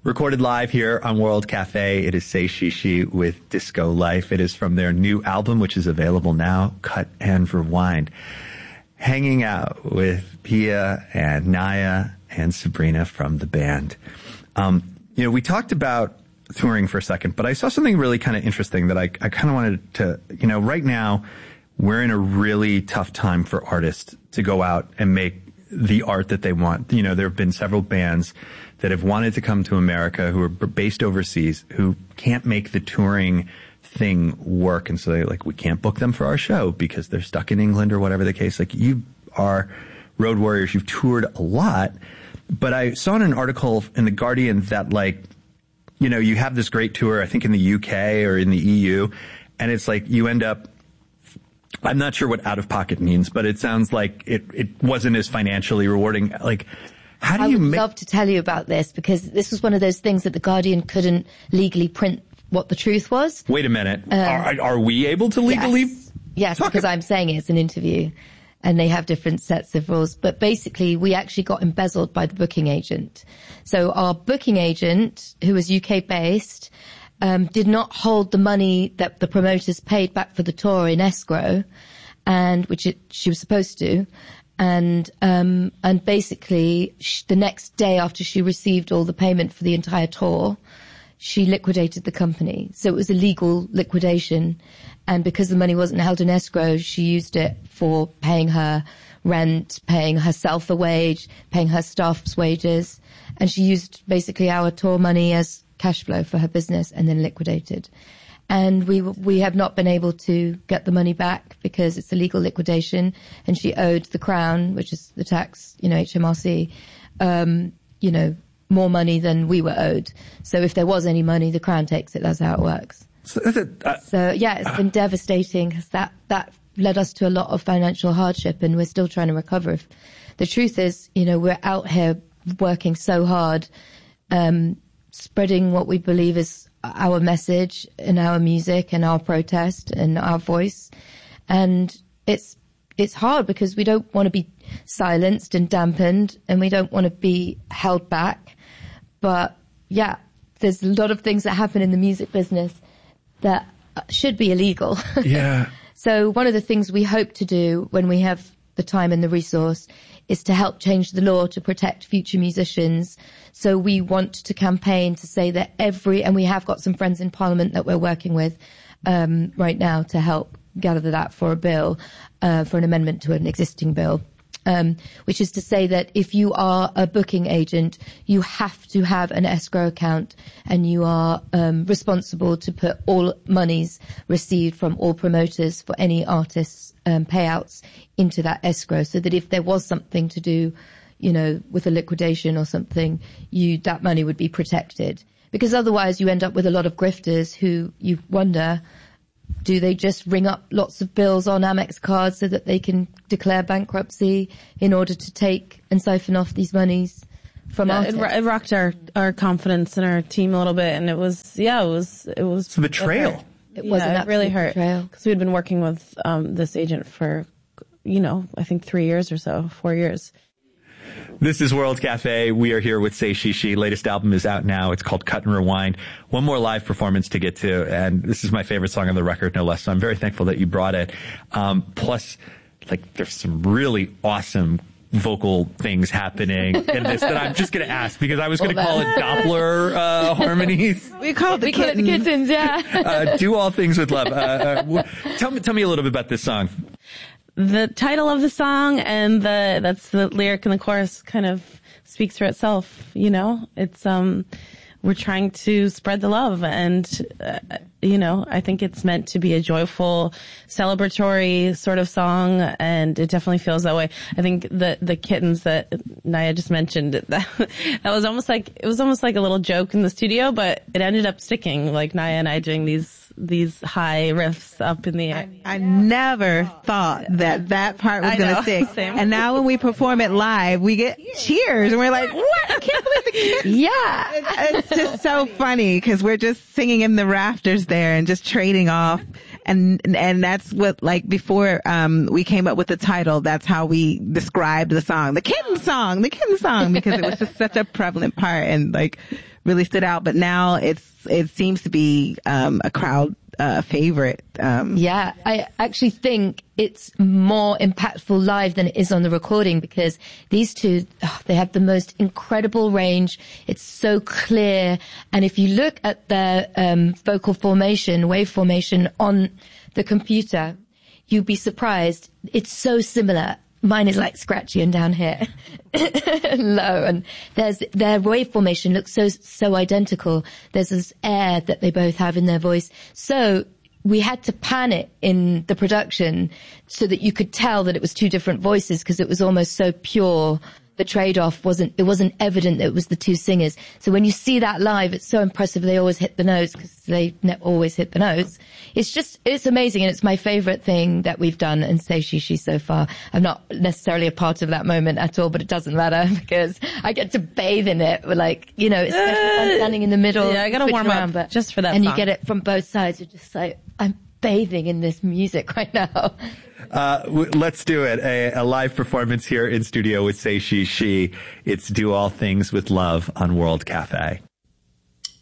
Recorded live here on World Cafe. It is Say She She with Disco Life. It is from their new album, which is available now, Cut and Rewind. Hanging out with Pia and Naya and Sabrina from the band. We talked about touring for a second, but I saw something really kind of interesting that I kind of wanted to, right now we're in a really tough time for artists to go out and make the art that they want. There have been several bands that have wanted to come to America who are based overseas who can't make the touring thing work. And so they're like, we can't book them for our show because they're stuck in England or whatever the case. Like, you are road warriors. You've toured a lot. But I saw in an article in The Guardian that, you have this great tour, I think in the UK or in the EU, and it's like you end up, I'm not sure what out of pocket means, but it sounds like it wasn't as financially rewarding. Like, how do you I would love to tell you about this, because this was one of those things that The Guardian couldn't legally print what the truth was. Wait a minute. Are we able to legally? Yes, because I'm saying it's an interview and they have different sets of rules. But basically, we actually got embezzled by the booking agent. So our booking agent, who was UK based, did not hold the money that the promoters paid back for the tour in escrow, and she was supposed to. And basically the next day after she received all the payment for the entire tour, she liquidated the company. So it was a legal liquidation. And because the money wasn't held in escrow, she used it for paying her rent, paying herself a wage, paying her staff's wages. And she used basically our tour money as cash flow for her business and then liquidated. And we have not been able to get the money back because it's a legal liquidation, and she owed the Crown, which is the tax, HMRC, more money than we were owed. So if there was any money, the Crown takes it. That's how it works. So yeah, it's been devastating, because that led us to a lot of financial hardship, and we're still trying to recover. The truth is, we're out here working so hard, spreading what we believe is our message and our music and our protest and our voice. And it's hard because we don't want to be silenced and dampened, and we don't want to be held back. But yeah, there's a lot of things that happen in the music business that should be illegal. Yeah. So one of the things we hope to do when we have the time and the resource is to help change the law to protect future musicians. So we want to campaign to say that and we have got some friends in Parliament that we're working with right now to help gather that for a bill, for an amendment to an existing bill. Which is to say that if you are a booking agent, you have to have an escrow account, and you are responsible to put all monies received from all promoters for any artists' payouts into that escrow, so that if there was something to do, with a liquidation or something, that money would be protected. Because otherwise you end up with a lot of grifters who you wonder, do they just ring up lots of bills on Amex cards so that they can declare bankruptcy in order to take and siphon off these monies from artists? It rocked our confidence in our team a little bit, and it was It's a betrayal. It really hurt, because we had been working with this agent for, I think 3 years or so, 4 years. This is World Cafe. We are here with Say She She. Latest album is out now. It's called Cut and Rewind. One more live performance to get to, and this is my favorite song on the record, no less. So I'm very thankful that you brought it. Plus, there's some really awesome vocal things happening in this that I'm just going to ask, because I was going to call it Doppler harmonies. We call it the kittens. Yeah. Do all things with love. Tell me a little bit about this song. The title of the song and that's the lyric and the chorus kind of speaks for itself. It's, we're trying to spread the love, and, I think it's meant to be a joyful, celebratory sort of song, and it definitely feels that way. I think the kittens that Naya just mentioned, that was almost like a little joke in the studio, but it ended up sticking, like Naya and I doing these high riffs up in the air. I never thought that part was going to stick. Same. And now when we perform it live, we get cheers, and we're like, what? I can't believe the kids. Yeah. It's just so funny, because we're just singing in the rafters there and just trading off. And that's what, before, we came up with the title, that's how we described the song. The kitten song, because it was just such a prevalent part, and really stood out, but now it seems to be, a crowd, favorite. Yeah, I actually think it's more impactful live than it is on the recording, because these two, they have the most incredible range. It's so clear. And if you look at their vocal formation, wave formation on the computer, you'd be surprised. It's so similar. Mine is like scratchy and down here, low, and their wave formation looks so identical. There's this air that they both have in their voice. So we had to pan it in the production so that you could tell that it was two different voices, because it was almost so pure. The trade-off wasn't evident that it was the two singers. So when you see that live, it's so impressive. They always hit the notes, because they always hit the notes. It's amazing. And it's my favorite thing that we've done in Say She She so far. I'm not necessarily a part of that moment at all, but it doesn't matter, because I get to bathe in it. Like, especially if I'm standing in the middle. Yeah, I gotta warm up just for that and song. You get it from both sides. You're just like, I'm bathing in this music right now. Let's do it. A live performance here in studio with Say She She. It's Do All Things with Love on World Cafe.